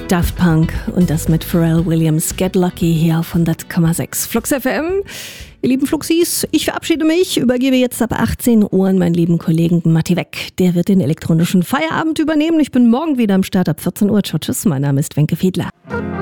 Daft Punk und das mit Pharrell Williams, Get Lucky hier auf 100,6 Flux FM. Ihr lieben Fluxis, ich verabschiede mich, übergebe jetzt ab 18 Uhr an meinen lieben Kollegen Matti Weck. Der wird den elektronischen Feierabend übernehmen. Ich bin morgen wieder am Start ab 14 Uhr. Ciao, tschüss, mein Name ist Wenke Fiedler.